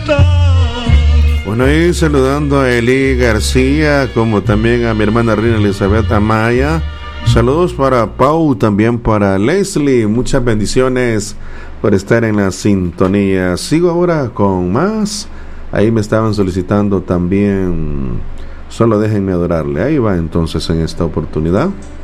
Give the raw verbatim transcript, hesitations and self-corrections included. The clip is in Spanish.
Bueno, ahí saludando a Eli García, como también a mi hermana Rina Elizabeth Amaya. Saludos para Pau, también para Leslie. Muchas bendiciones por estar en la sintonía. Sigo ahora con más. Ahí me estaban solicitando también Solo déjenme adorarle. Ahí va entonces en esta oportunidad.